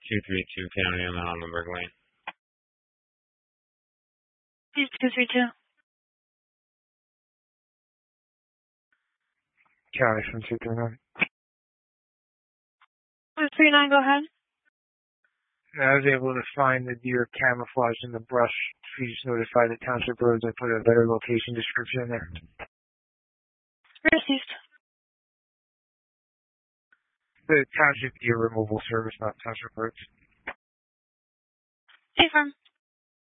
232 County on Hollenberg Lane. 232. County from 239. 239, go ahead. I was able to find the deer camouflaged in the brush. If you just notify the township roads, I put a better location description in there. Received. The township deer removal service, not township roads. Affirm.